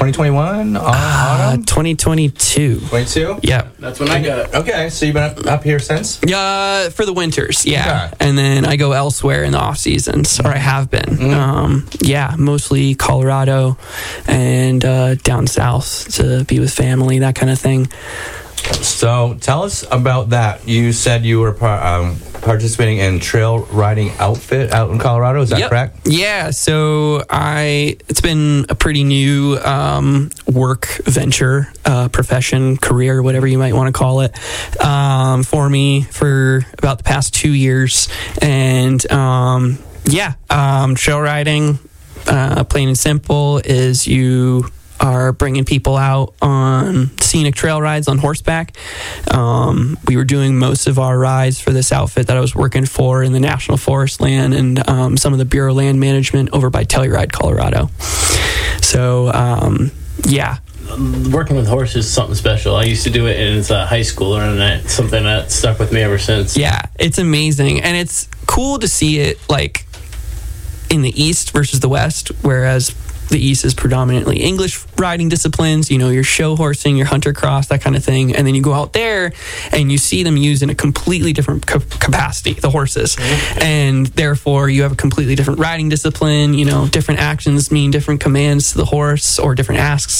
2021? Autumn? 2022. 22? Yeah. That's when I got it. Okay, so you've been up here since? Yeah, for the winters, yeah. Okay. And then I go elsewhere in the off seasons, or I have been. Yeah, mostly Colorado and down south to be with family, that kind of thing. So tell us about that. You said you were participating in trail riding outfit out in Colorado. Is that correct? Yeah. So it's been a pretty new work venture, profession, career, whatever you might want to call it, for me for about the past 2 years. And trail riding, plain and simple, is you are bringing people out on scenic trail rides on horseback. We were doing most of our rides for this outfit that I was working for in the National Forest land and some of the Bureau of Land Management over by Telluride, Colorado. So, Working with horses is something special. I used to do it as a high schooler, and that's something that stuck with me ever since. Yeah, it's amazing. And it's cool to see it like in the East versus the West, whereas the East is predominantly English riding disciplines, your show horsing, your hunter cross, that kind of thing. And then you go out there and you see them used in a completely different capacity, the horses. And therefore you have a completely different riding discipline, different actions mean different commands to the horse or different asks.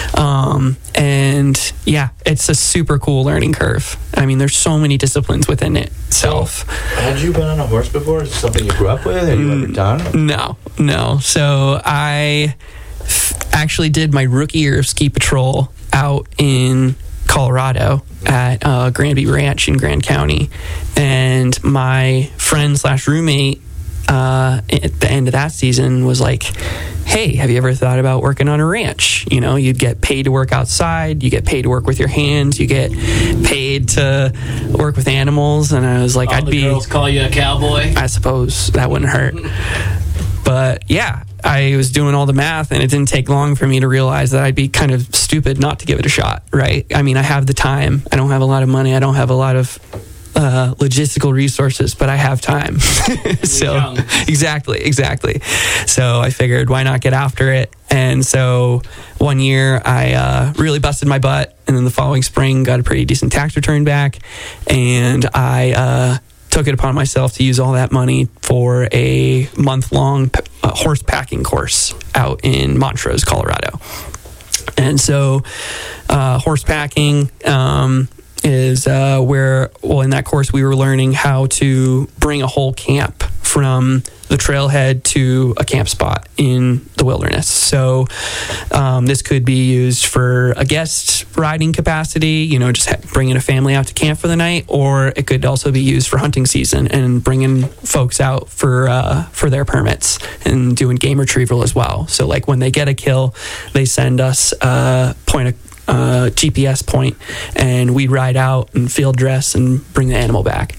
And yeah, it's a super cool learning curve. I mean, there's so many disciplines within itself. Had you been on a horse before? Is it something you grew up with? Have you ever done? No. So I actually did my rookie year of ski patrol out in Colorado at Granby Ranch in Grand County. And my friend / roommate at the end of that season was like, hey, have you ever thought about working on a ranch? You'd get paid to work outside, you get paid to work with your hands, you get paid to work with animals. And I was like, girls call you a cowboy? I suppose that wouldn't hurt. But yeah, I was doing all the math, and it didn't take long for me to realize that I'd be kind of stupid not to give it a shot, right? I mean, I have the time. I don't have a lot of money. I don't have a lot of logistical resources, but I have time. So exactly. So I figured, why not get after it? And so one year I really busted my butt, and then the following spring got a pretty decent tax return back, and I took it upon myself to use all that money for a month-long horse packing course out in Montrose, Colorado. And so horse packing is where, in that course we were learning how to bring a whole camp from the trailhead to a camp spot in the wilderness. So this could be used for a guest riding capacity, just bringing a family out to camp for the night, or it could also be used for hunting season and bringing folks out for their permits and doing game retrieval as well. So like when they get a kill, they send us a GPS point, and we ride out and field dress and bring the animal back.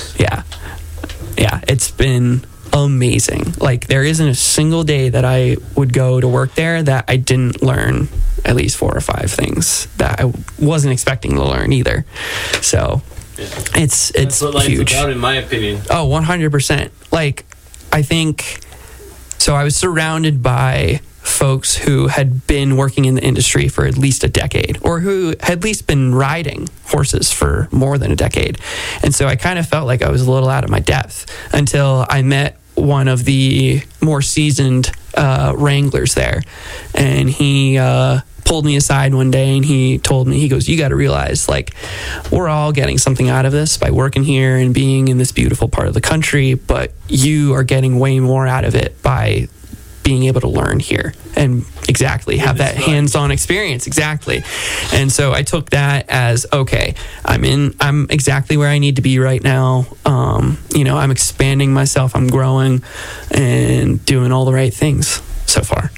Yeah, it's been amazing. Like, there isn't a single day that I would go to work there that I didn't learn at least 4 or 5 things that I wasn't expecting to learn either. So it's That's what life's huge. about, in my opinion. Oh, 100%. Like, I think, so I was surrounded by folks who had been working in the industry for at least a decade, or who had at least been riding horses for more than a decade. And so I kind of felt like I was a little out of my depth until I met one of the more seasoned wranglers there. And he pulled me aside one day and he told me, he goes, you got to realize, like, we're all getting something out of this by working here and being in this beautiful part of the country, but you are getting way more out of it by being able to learn here and have that hands-on experience. Exactly. And so I took that as, okay, I'm exactly where I need to be right now. I'm expanding myself, I'm growing and doing all the right things so far.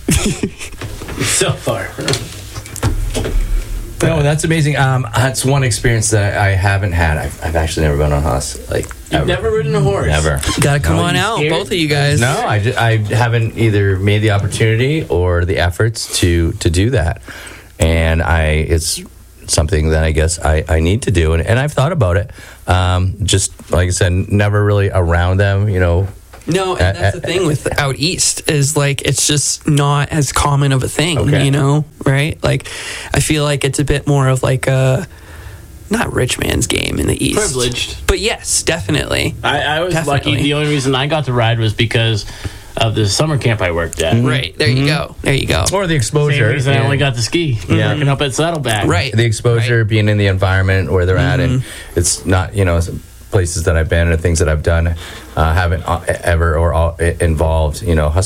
No, that's amazing. That's one experience that I haven't had. I've actually never been on a horse. Like, you've never ridden a horse? Never. Gotta come on out, scared? both of you guys. No, I haven't either made the opportunity or the efforts to do that. And it's something that I guess I need to do. And I've thought about it. Just like I said, never really around them, No, and that's the thing with out east is like it's just not as common of a thing, Okay. you know, right? Like I feel like it's a bit more of like a not rich man's game in the east. Privileged. But yes, definitely. I was Definitely. lucky. The only reason I got to ride was because of the summer camp I worked at. Right. There you go. There you go. Or the Same exposure. reason I only got to ski. Yeah. Working up at Saddleback. Right. The exposure, Right. being in the environment where they're at, and it's not, places that I've been or things that I've done haven't ever or involved,